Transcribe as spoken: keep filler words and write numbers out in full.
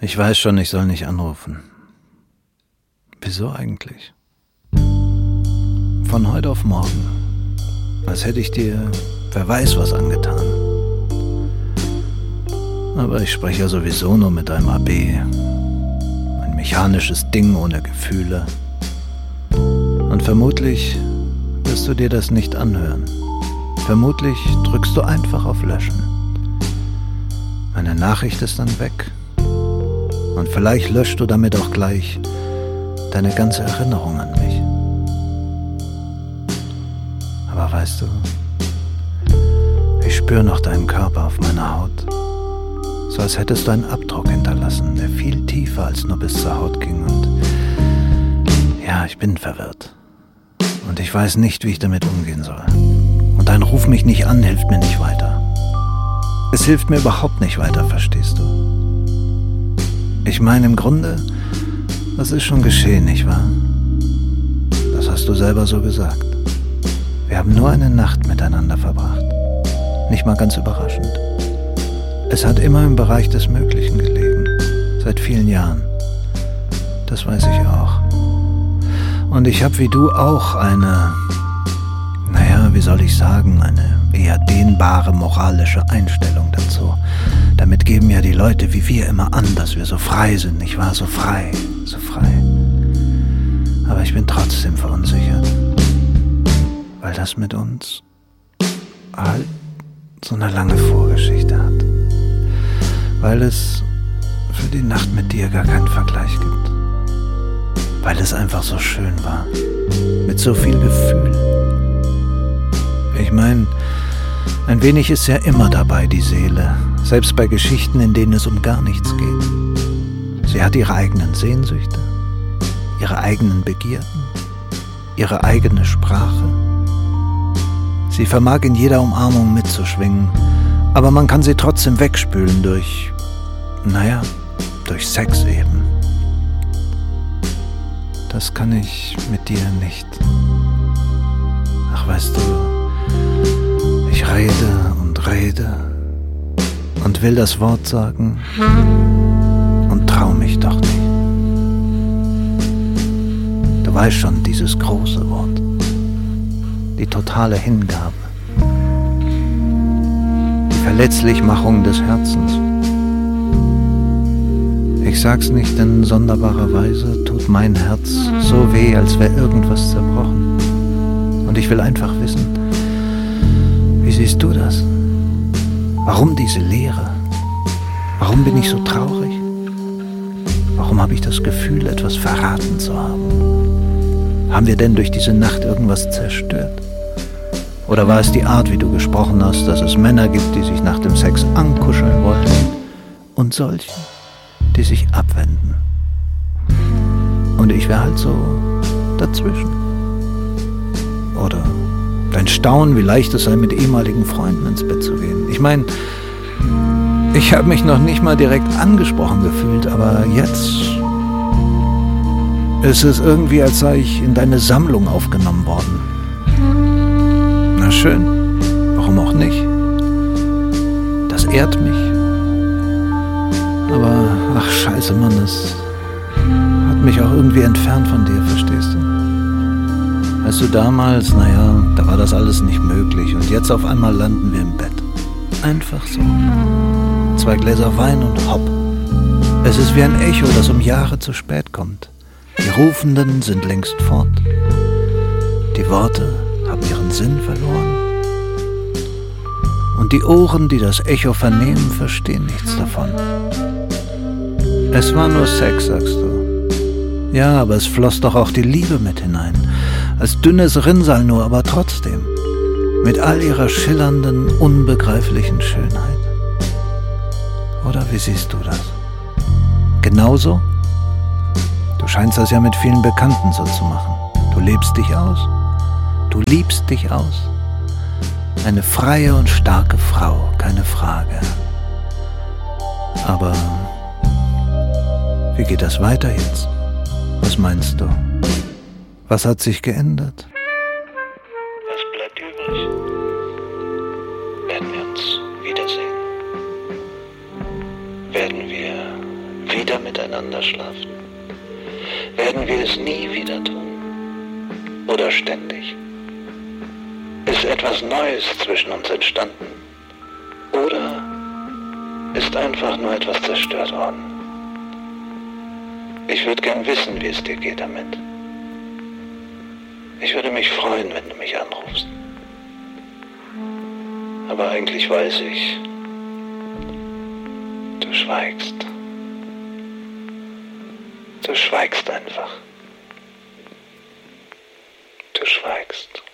Ich weiß schon, ich soll nicht anrufen. Wieso eigentlich? Von heute auf morgen. Als hätte ich dir, wer weiß was angetan. Aber ich spreche ja sowieso nur mit einem A B. Ein mechanisches Ding ohne Gefühle. Und vermutlich wirst du dir das nicht anhören. Vermutlich drückst du einfach auf Löschen. Meine Nachricht ist dann weg. Und vielleicht löscht du damit auch gleich deine ganze Erinnerung an mich. Aber weißt du, ich spüre noch deinen Körper auf meiner Haut. So als hättest du einen Abdruck hinterlassen, der viel tiefer als nur bis zur Haut ging. Und ja, ich bin verwirrt. Und ich weiß nicht, wie ich damit umgehen soll. Und dein Ruf mich nicht an hilft mir nicht weiter. Es hilft mir überhaupt nicht weiter, verstehst du? Ich meine, im Grunde, das ist schon geschehen, nicht wahr? Das hast du selber so gesagt. Wir haben nur eine Nacht miteinander verbracht. Nicht mal ganz überraschend. Es hat immer im Bereich des Möglichen gelegen. Seit vielen Jahren. Das weiß ich auch. Und ich habe wie du auch eine, naja, wie soll ich sagen, eine eher dehnbare moralische Einstellung dazu. Damit geben ja die Leute wie wir immer an, dass wir so frei sind, nicht wahr? So frei, so frei. Aber ich bin trotzdem verunsichert. Weil das mit uns halt so eine lange Vorgeschichte hat. Weil es für die Nacht mit dir gar keinen Vergleich gibt. Weil es einfach so schön war. Mit so viel Gefühl. Ich meine, ein wenig ist ja immer dabei, die Seele. Selbst bei Geschichten, in denen es um gar nichts geht. Sie hat ihre eigenen Sehnsüchte, ihre eigenen Begierden, ihre eigene Sprache. Sie vermag in jeder Umarmung mitzuschwingen, aber man kann sie trotzdem wegspülen durch, naja, durch Sex eben. Das kann ich mit dir nicht. Ach, weißt du, ich rede und rede und will das Wort sagen und trau mich doch nicht. Du weißt schon, dieses große Wort. Die totale Hingabe. Die Verletzlichmachung des Herzens. Ich sag's nicht, denn sonderbarerweise tut mein Herz so weh, als wäre irgendwas zerbrochen. Und ich will einfach wissen, wie siehst du das? Warum diese Leere? Warum bin ich so traurig? Warum habe ich das Gefühl, etwas verraten zu haben? Haben wir denn durch diese Nacht irgendwas zerstört? Oder war es die Art, wie du gesprochen hast, dass es Männer gibt, die sich nach dem Sex ankuscheln wollen und solche, die sich abwenden? Und ich wäre halt so dazwischen. Oder dein Staunen, wie leicht es sei, mit ehemaligen Freunden ins Bett zu gehen. Ich meine, ich habe mich noch nicht mal direkt angesprochen gefühlt, aber jetzt ist es irgendwie, als sei ich in deine Sammlung aufgenommen worden. Na schön, warum auch nicht? Das ehrt mich. Aber, ach scheiße, Mann, das hat mich auch irgendwie entfernt von dir, verstehst du? Weißt du, damals, naja, da war das alles nicht möglich und jetzt auf einmal landen wir im Bett. Einfach so. Zwei Gläser Wein und hopp. Es ist wie ein Echo, das um Jahre zu spät kommt. Die Rufenden sind längst fort. Die Worte haben ihren Sinn verloren. Und die Ohren, die das Echo vernehmen, verstehen nichts davon. Es war nur Sex, sagst du. Ja, aber es floss doch auch die Liebe mit hinein. Als dünnes Rinnsal nur, aber trotzdem. Mit all ihrer schillernden, unbegreiflichen Schönheit. Oder wie siehst du das? Genauso? Du scheinst das ja mit vielen Bekannten so zu machen. Du lebst dich aus. Du liebst dich aus. Eine freie und starke Frau, keine Frage. Aber wie geht das weiter jetzt? Was meinst du? Was hat sich geändert? Was bleibt übrig? Werden wir uns wiedersehen? Werden wir wieder miteinander schlafen? Werden wir es nie wieder tun? Oder ständig? Ist etwas Neues zwischen uns entstanden? Oder ist einfach nur etwas zerstört worden? Ich würde gern wissen, wie es dir geht damit. Ich würde mich freuen, wenn du mich anrufst. Aber eigentlich weiß ich, du schweigst. Du schweigst einfach. Du schweigst.